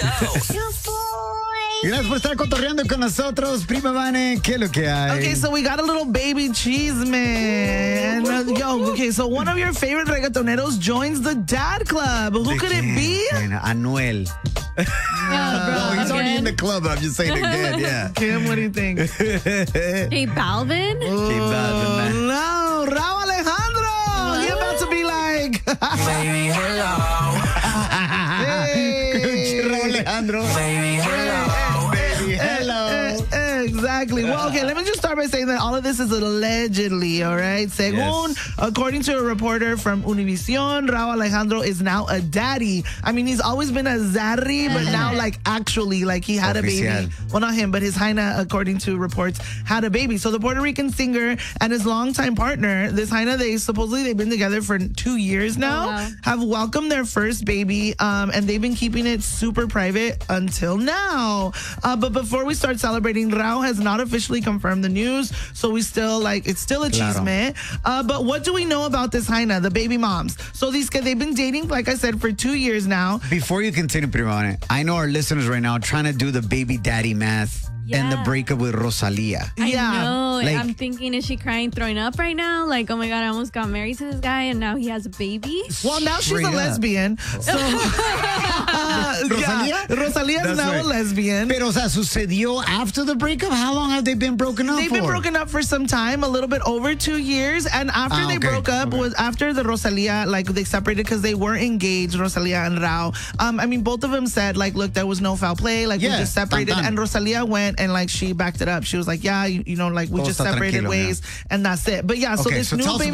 Gracias por estar cotorreando con nosotros, Prima Vane. ¿Qué es lo que hay? Okay, so we got a little baby chisme. So one of your favorite reggaetoneros joins the Dad Club. Who could it be? Anuel. No, he's already in the club. I'm just saying again, yeah. Kim, what do you think? J Balvin? J Balvin, man. No, Rauw Alejandro. He's about to be like... Baby, hello. Hey. Rauw Alejandro. Baby, hello. Baby, hello. Exactly. Well, okay, let me just start by saying that all of this is allegedly, all right? Según, according to a reporter from Univision, Rauw Alejandro is now a daddy. I mean, he's always been a zaddy, but now, like, actually, like, he had a baby. Well, not him, but his Jaina, according to reports, had a baby. So the Puerto Rican singer and his longtime partner, this Jaina, they've been together for 2 years now, have welcomed their first baby, and they've been keeping it super private until now. But before we start celebrating, Rauw has not officially confirmed the news, so we still, like, it's still a chisme. But what do we know about this Jaina, the baby moms? So they've been dating, like I said, for 2 years now. Before you continue, Prima, I know our listeners right now are trying to do the baby daddy math and the breakup with Rosalia. I know. Like, I'm thinking, is she crying, throwing up right now? Like, oh my God, I almost got married to this guy and now he has a baby. Well, now she's a lesbian. So, Rosalia is now a lesbian. Pero, o sea, sucedió after the breakup? How long have they been broken up for? They've been broken up for some time, a little bit over 2 years. And after they broke up was after the Rosalia, like, they separated because they were engaged, Rosalia and Rauw. I mean, both of them said, like, look, there was no foul play. Like, we just separated. And Rosalia went and, like, she backed it up. She was like, yeah, you know, like, we just separated ways and that's it. But yeah, so this new baby